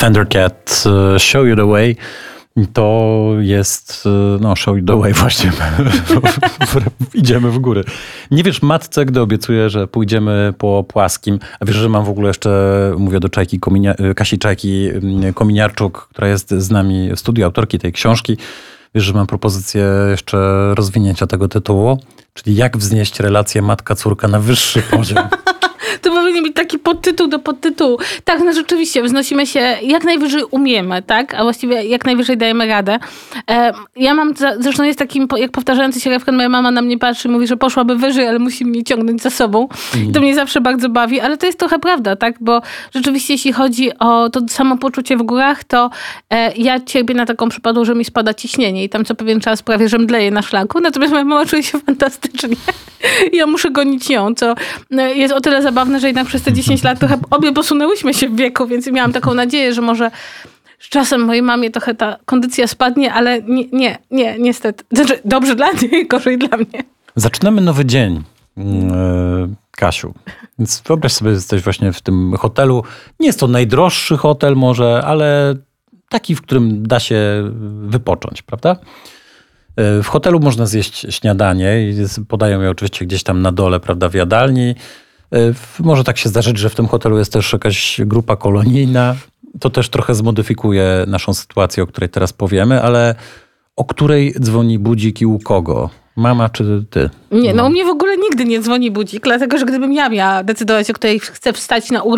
Thundercat, Show You The Way. To jest, Show You The Way właśnie. Idziemy w góry. Nie wiesz matce, gdy obiecuję, że pójdziemy po płaskim. A wiesz, że mam w ogóle jeszcze, mówię do Kasi Czajki Kominiarczuk, która jest z nami w studiu, autorki tej książki. Wiesz, że mam propozycję jeszcze rozwinięcia tego tytułu, czyli jak wznieść relację matka-córka na wyższy poziom. To powinien być taki podtytuł do podtytułu. Tak, no rzeczywiście, wznosimy się jak najwyżej umiemy, tak? A właściwie jak najwyżej dajemy radę. Ja mam, zresztą jest takim, jak powtarzający się refren, moja mama na mnie patrzy i mówi, że poszłaby wyżej, ale musi mnie ciągnąć za sobą. I to mnie zawsze bardzo bawi, ale to jest trochę prawda, tak? Bo rzeczywiście, jeśli chodzi o to samopoczucie w górach, to ja cierpię na taką przypadłość, że mi spada ciśnienie i tam co pewien czas prawie, że mdleję na szlaku. Natomiast moja mama czuje się fantastycznie. Ja muszę gonić ją, co jest o tyle zabawne, że jednak przez te 10 lat trochę obie posunęłyśmy się w wieku, więc miałam taką nadzieję, że może z czasem mojej mamie trochę ta kondycja spadnie, ale nie, niestety. Znaczy, dobrze dla niej, gorzej dla mnie. Zaczynamy nowy dzień, Kasiu. Więc wyobraź sobie, że jesteś właśnie w tym hotelu. Nie jest to najdroższy hotel może, ale taki, w którym da się wypocząć, prawda? W hotelu można zjeść śniadanie i podają je oczywiście gdzieś tam na dole, prawda, w jadalni. Może tak się zdarzyć, że w tym hotelu jest też jakaś grupa kolonijna. To też trochę zmodyfikuje naszą sytuację, o której teraz powiemy, ale o której dzwoni budzik i u kogo? Mama czy ty? Nie, u mnie w ogóle nigdy nie dzwoni budzik, dlatego że gdybym ja miała decydować, o której chcę wstać na urlop,